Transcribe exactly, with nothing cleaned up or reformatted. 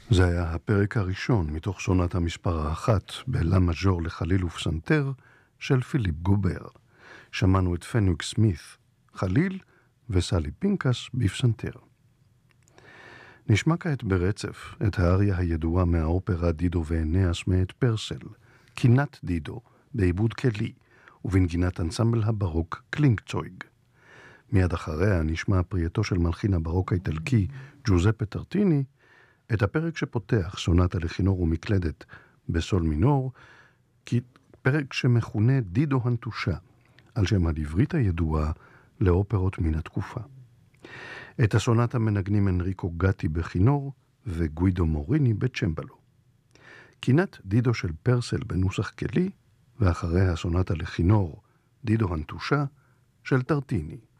זה היה הפרק הראשון מתוך סונטה מספר האחת בלה מז'ור לחליל ופסנתר של פיליפ גובר. שמענו את פנוויק סמית חליל וסלי פינקס בפסנתר. נשמע כעת ברצף את האריה הידועה מהאופרה דידו ואנאס מאת פרסל, קינת דידו, בעיבוד כלי, ובנגינת אנסמבל הברוק קלינגצויג. מיד אחריה נשמע פרייתו של מלחין הברוק האיטלקי ג'וזפה טרטיני, את הפרק שפותח סונטה לכינור ומקלדת בסול מינור, פרק שמכונה דידו הנטושה, על שם הדברית הידועה לאופרות מן התקופה. את הסונטה מנגנים אנריקו גטי בכינור וגוידו מוריני בצ'מבלו. קינת דידו של פרסל בנוסח כלי, ואחריה הסונטה לכינור דידו הנטושה של טרטיני.